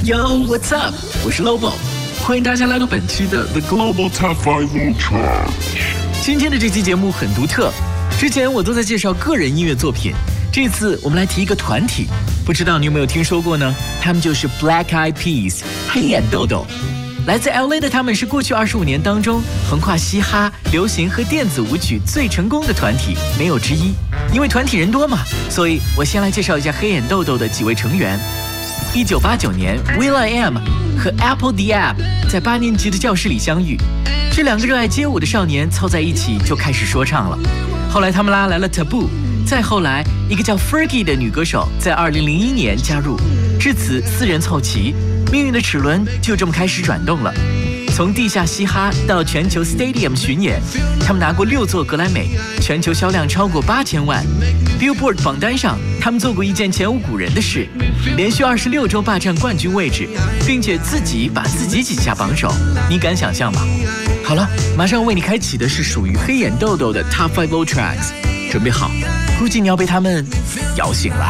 Yo, what's up？ 我是 Lobo， 欢迎大家来到本期的 The Global Top 5 Chart。今天的这期节目很独特，之前我都在介绍个人音乐作品，这次我们来提一个团体，不知道你有没有听说过呢？他们就是 Black Eyed Peas， 黑眼豆豆。来自 LA 的他们是过去25年当中横跨嘻哈、流行和电子舞曲最成功的团体，没有之一。因为团体人多嘛，所以我先来介绍一下黑眼豆豆的几位成员。1989年 will.i.am 和 Apple the App 在8年级的教室里相遇，这两个热爱街舞的少年凑在一起就开始说唱了。后来他们拉来了 Taboo， 再后来一个叫 Fergie 的女歌手在2001年加入，至此4人凑齐，命运的齿轮就这么开始转动了。从地下嘻哈到全球 Stadium 巡演，他们拿过6座格莱美，全球销量超过8000万。Billboard 榜单上，他们做过一件前无古人的事，连续26周霸占冠军位置，并且自己把自己挤下榜首，你敢想象吗？好了，马上为你开启的是属于黑眼豆豆的 Top 5 Low Tracks， 准备好，估计你要被他们摇醒了。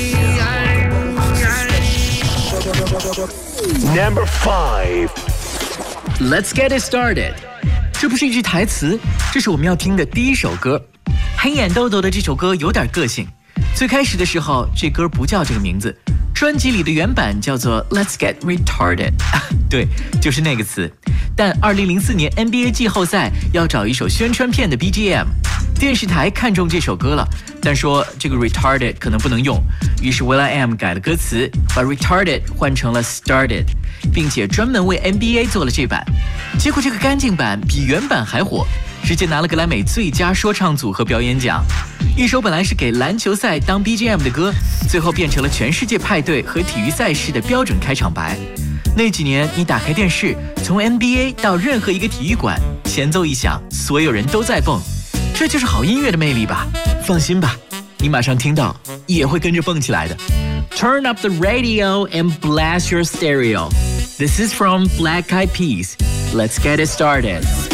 Number 5。Let's get it started。 这不是一句台词，这是我们要听的第一首歌。黑眼豆豆的这首歌有点个性，最开始的时候这歌不叫这个名字，专辑里的原版叫做 Let's Get Retarded 对，就是那个词。但2004年 NBA 季后赛要找一首宣传片的 BGM， 电视台看中这首歌了，但说这个 Retarded 可能不能用，于是 will.i.am 改了歌词，把 Retarded 换成了 Started， 并且专门为 NBA 做了这版。结果这个干净版比原版还火，直接拿了格莱美最佳说唱组合表演奖。一首本来是给篮球赛当 BGM 的歌，最后变成了全世界派对和体育赛事的标准开场白。那几年你打开电视，从 NBA 到任何一个体育馆，前奏一响，所有人都在蹦，这就是好音乐的魅力吧。放心吧，你马上听到也会跟着蹦起来的。 Turn up the radio and blast your stereo. This is from Black Eyed Peas. Let's get it started.